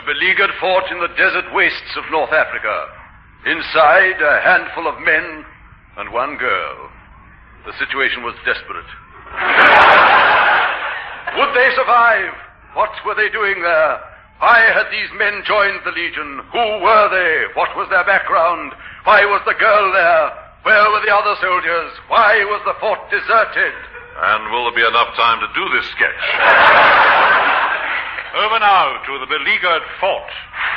beleaguered fort in the desert wastes of North Africa. Inside, a handful of men and one girl. The situation was desperate. Would they survive? What were they doing there? Why had these men joined the Legion? Who were they? What was their background? Why was the girl there? Where were the other soldiers? Why was the fort deserted? And will there be enough time to do this sketch? Over now to the beleaguered fort.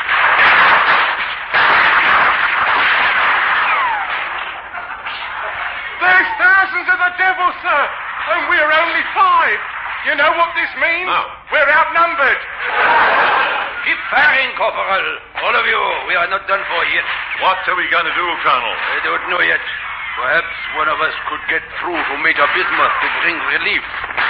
There's thousands of the devil, sir, and we're only 5. You know what this means? No. We're outnumbered. Keep firing, Corporal. All of you. We are not done for yet. What are we going to do, Colonel? I don't know yet. Perhaps one of us could get through to Major Bismuth to bring relief.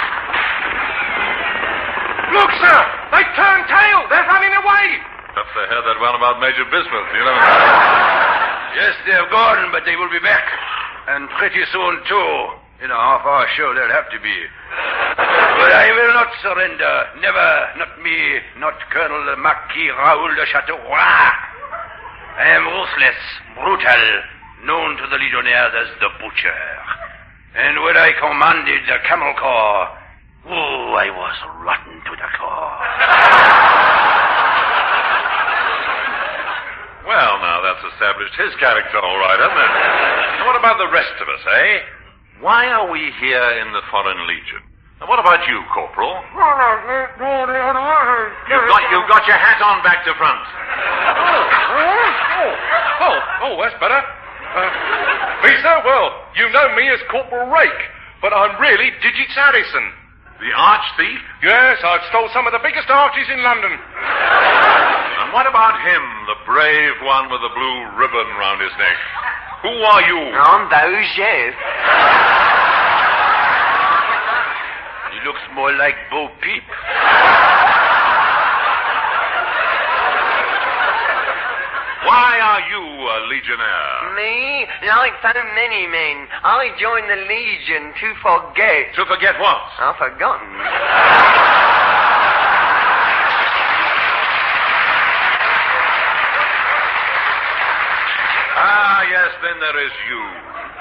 Look, sir! They've turned tail! They're running away! Perhaps they heard that one about Major Bismuth, you know. Yes, they're gone, but they will be back. And pretty soon, too. In a half-hour show, they'll have to be. But I will not surrender. Never. Not me. Not Colonel Marquis Raoul de Chateauroy. I am ruthless, brutal, known to the Legionnaires as the Butcher. And when I commanded the Camel Corps, I was rotten to the core. Well, now, that's established his character all right, hasn't it? And what about the rest of us, eh? Why are we here in the Foreign Legion? And what about you, Corporal? You've got your hat on back to front. Oh, that's better. Me, sir? Well, you know me as Corporal Rake, but I'm really Digits Harrison. The arch thief? Yes, I've stole some of the biggest arches in London. And what about him, the brave one with the blue ribbon round his neck? Who are you? I'm Beaujeu. He looks more like Bo Peep. Why are you a Legionnaire? Me? Like so many men, I joined the Legion to forget. To forget what? I've forgotten. Ah, yes, then there is you.